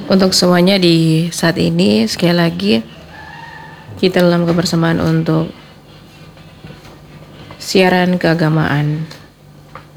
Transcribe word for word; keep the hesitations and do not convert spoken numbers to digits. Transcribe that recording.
Untuk semuanya di saat ini, sekali lagi kita dalam kebersamaan untuk siaran keagamaan.